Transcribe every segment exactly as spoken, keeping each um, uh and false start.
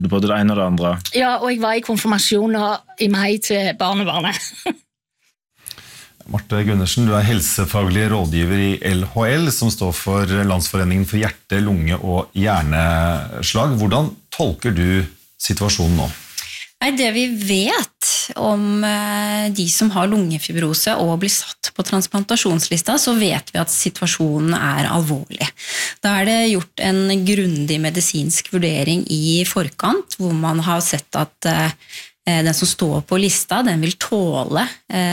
både det ene og det andre. Ja, og jeg var i konfirmasjoner i mai til barnebarnet. Marte Gundersen, du er helsefaglig rådgiver i L H L, som står for Landsforeningen for hjerte, lunge og hjerneslag. Hvordan tolker du situasjonen nå? Nei, det vi vet om de som har lungefibrose og blir satt på transplantasjonslista, så vet vi at situasjonen er alvorlig. Da er det gjort en grundig medisinsk vurdering i forkant, hvor man har sett at den som står på lista, den vil tåle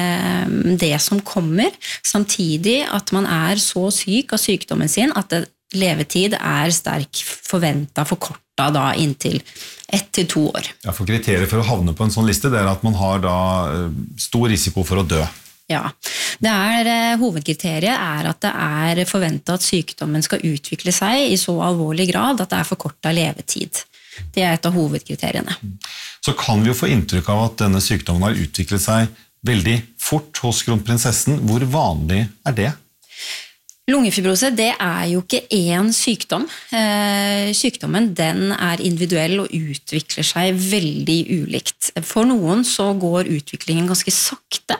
det som kommer, samtidig at man er så syk av sykdommen sin at levetid er sterk forventet forkortet da inntil ett til to år. Ja, for kriteriet for å havne på en sånn liste, det er at man har da stor risiko for å dø. Ja, det er, hovedkriteriet er at det er forventet at sykdommen skal utvikle seg i så alvorlig grad at det er forkortet levetid. Det er et av hovedkriteriene. Så kan vi jo få inntrykk av at denne sykdommen har utviklet seg veldig fort hos kronprinsessen. Hvor vanlig er det? Lungefibrose, det er jo ikke én sykdom. Sykdommen den er individuell og utvikler seg veldig ulikt. For noen så går utviklingen ganske sakte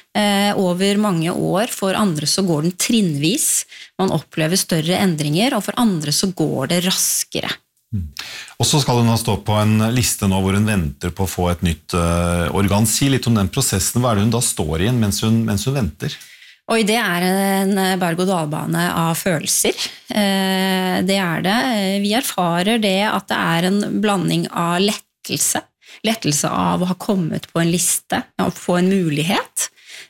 over mange år, for andre så går den trinnvis. Man opplever større endringer, og for andre så går det raskere. Og så skal hun stå på en liste nå hvor hun venter på å få et nytt organ. Si litt om den prosessen. Hva er det hun da står i mens hun, mens hun venter? Og det er en berg-og-dal-bane av følelser. Det er det. Vi erfarer det at det er en blanding av lettelse. Lettelse av å ha kommet på en liste, å få en mulighet.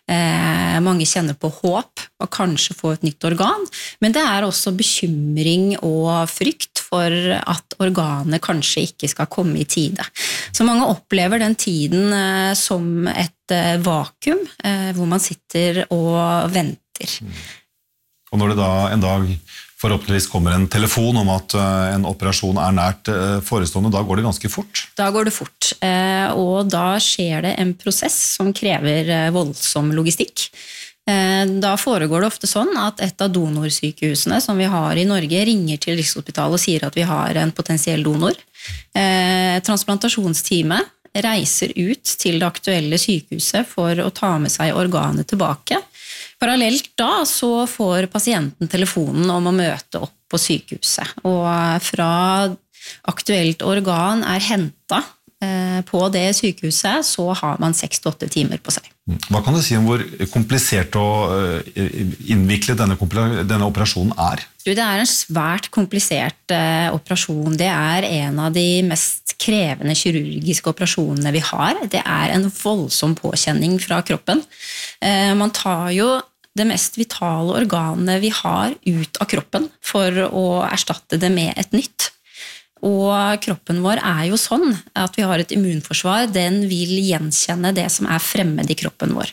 Mange kjenner på håp og kanskje få et nytt organ, men det er også bekymring og frykt for at organet kanskje ikke skal komme i tide. Så mange opplever den tiden som et vakuum, hvor man sitter og venter. Og når det da en dag forhåpentligvis kommer en telefon om at en operasjon er nært forestående, da går det ganske fort? Da går det fort, og da skjer det en prosess som krever voldsom logistikk. Da foregår det ofte sånn at et av donorsykehusene som vi har i Norge ringer til Rikshospitalet og sier at vi har en potensiell donor. Transplantasjonsteamet reiser ut til det aktuelle sykehuset for å ta med seg organet tilbake. Parallelt da så får pasienten telefonen om å møte opp på sykehuset, og fra aktuelt organ er hentet på det sykehuset, så har man seks til åtte timer på seg. Hva kan du si om hvor komplisert og innviklet denne, denne operasjonen er? Det er en svært komplisert operasjon. Det er en av de mest krevende kirurgiske operasjonene vi har. Det er en voldsom påkjenning fra kroppen. Man tar jo det mest vitale organet vi har ut av kroppen for å erstatte det med et nytt. Og kroppen vår er jo sånn at vi har et immunforsvar, den vil gjenkjenne det som er fremmed i kroppen vår.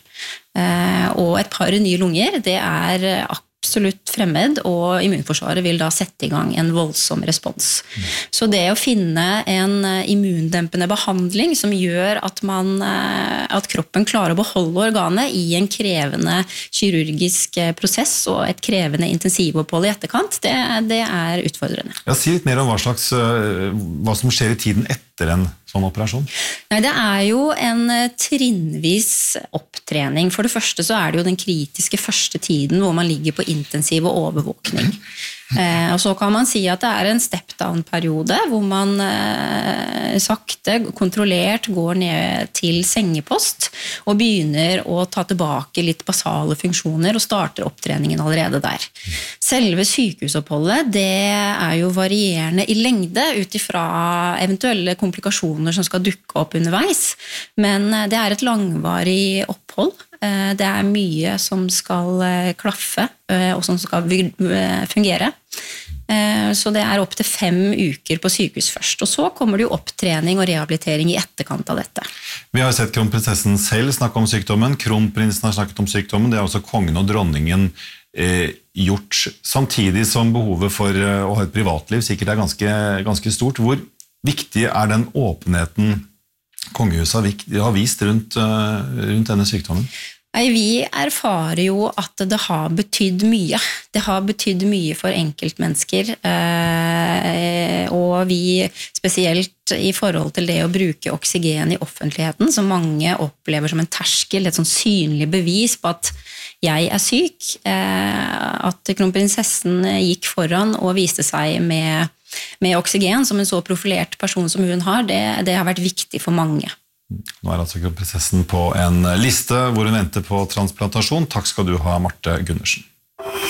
Og et par nye lunger, det er absolutt fremmed, og immunforsvaret vil da sette i gang en voldsom respons. Så det å finne en immundempende behandling som gjør at, man, at kroppen klarer å beholde organet i en krevende kirurgisk prosess og et krevende intensivopphold i etterkant, det, det er utfordrende. Ja, si litt mer om hva, slags, hva som skjer i tiden etter en sånn operasjon? Nei, det er jo en trinnvis opptrening. For det første så er det jo den kritiske første tiden hvor man ligger på intensiv og overvåkning. Eh, og så kan man si at det er en step-down-periode hvor man eh, sakte, kontrollert går ned til sengepost og begynner å ta tilbake litt basale funksjoner og starter opptreningen allerede der. Selve sykehusoppholdet, det er jo varierende i lengde utifra eventuelle komplikasjoner som skal dukke opp underveis, men det er et langvarig opphold. Det er mye som skal klaffe og som skal fungere. Så det er opp til fem uker på sykehus først, og så kommer det jo opptrening og rehabilitering i etterkant av dette. Vi har sett kronprinsessen selv snakke om sykdommen, kronprinsen har snakket om sykdommen, det har også kongen og dronningen eh, gjort, samtidig som behovet for å ha et privatliv sikkert er ganske, ganske stort. Hvor viktig er den åpenheten kongehuset har vist rundt, rundt denne sykdommen? Nei, vi erfarer jo at det har betydd mye. Det har betydd mye for enkeltmennesker, eh, og vi spesielt i forhold til det å bruke oksygen i offentligheten, som mange opplever som en terskel, et sånn synlig bevis på at jeg er syk, eh, at kronprinsessen gikk foran og viste seg med, med oksygen som en så profilert person som hun har, det, det har vært viktig for mange. Nå er altså kronprinsessen på en liste hvor hun venter på transplantasjon. Takk skal du ha, Marte Gundersen.